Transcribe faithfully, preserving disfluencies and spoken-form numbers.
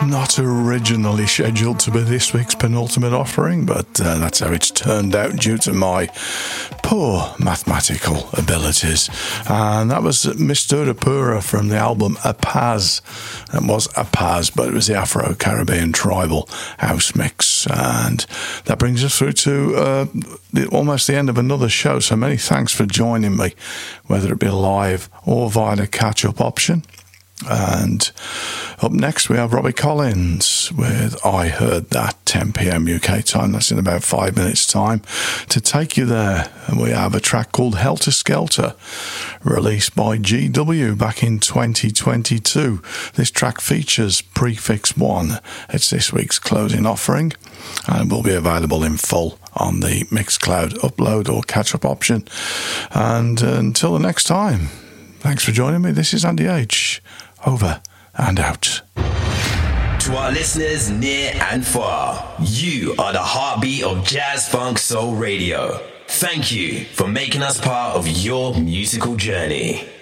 not originally scheduled to be this week's penultimate offering, but uh, that's how it's turned out due to my poor mathematical abilities. And that was Mistura Pura from the album Apaz. It was Apaz, but it was the Afro-Caribbean tribal house mix. And that brings us through to uh, the, almost the end of another show. So many thanks for joining me, whether it be live or via the catch-up option. And up next we have Robbie Collins with I Heard That, ten p.m. U K time. That's in about five minutes time to take you there. And we have a track called Helter Skelter, released by G W back in twenty twenty-two. This track features Prefix One. It's this week's closing offering and will be available in full on the Mixcloud upload or catch-up option. And uh, until the next time, thanks for joining me. This is Andy H. Over and out. To our listeners near and far, you are the heartbeat of Jazz Funk Soul Radio. Thank you for making us part of your musical journey.